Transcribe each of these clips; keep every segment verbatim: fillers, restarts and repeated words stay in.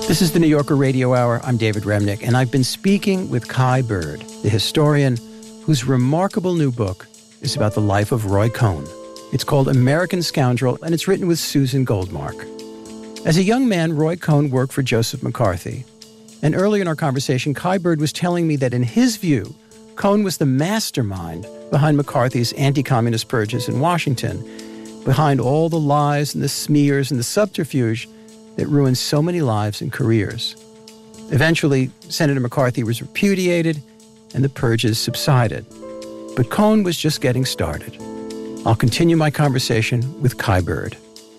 This is the New Yorker Radio Hour. I'm David Remnick, and I've been speaking with Kai Bird, the historian whose remarkable new book is about the life of Roy Cohn. It's called American Scoundrel, and it's written with Susan Goldmark. As a young man, Roy Cohn worked for Joseph McCarthy. And earlier in our conversation, Kai Bird was telling me that in his view, Cohn was the mastermind behind McCarthy's anti-communist purges in Washington, behind all the lies and the smears and the subterfuge that ruined so many lives and careers. Eventually, Senator McCarthy was repudiated and the purges subsided. But Cohn was just getting started. I'll continue my conversation with Kai Bird.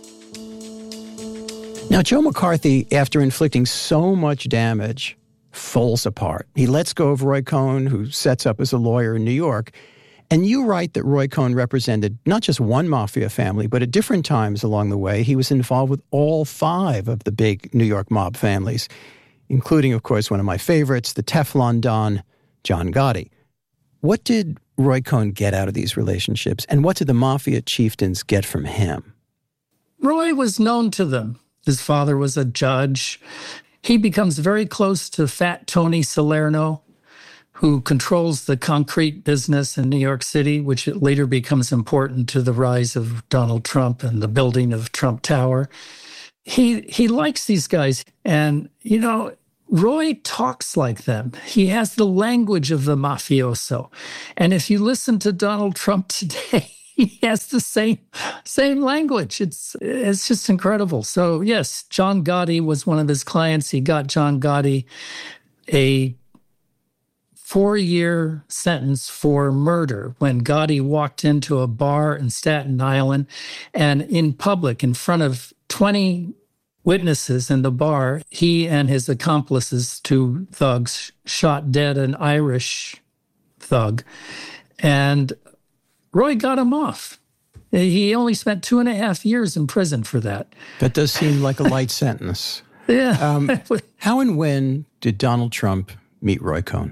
Now, Joe McCarthy, after inflicting so much damage, falls apart. He lets go of Roy Cohn, who sets up as a lawyer in New York. And you write that Roy Cohn represented not just one mafia family, but at different times along the way, he was involved with all five of the big New York mob families, including, of course, one of my favorites, the Teflon Don, John Gotti. What did Roy Cohn get out of these relationships, and what did the mafia chieftains get from him? Roy was known to them. His father was a judge. He becomes very close to Fat Tony Salerno, who controls the concrete business in New York City, which later becomes important to the rise of Donald Trump and the building of Trump Tower. He he likes these guys. And, you know, Roy talks like them. He has the language of the mafioso. And if you listen to Donald Trump today, he has the same same language. It's it's just incredible. So, yes, John Gotti was one of his clients. He got John Gotti a four-year sentence for murder when Gotti walked into a bar in Staten Island and in public, in front of twenty witnesses in the bar, he and his accomplices, two thugs, shot dead an Irish thug. And Roy got him off. He only spent two and a half years in prison for that. That does seem like a light sentence. Yeah. Um, how and when did Donald Trump meet Roy Cohn?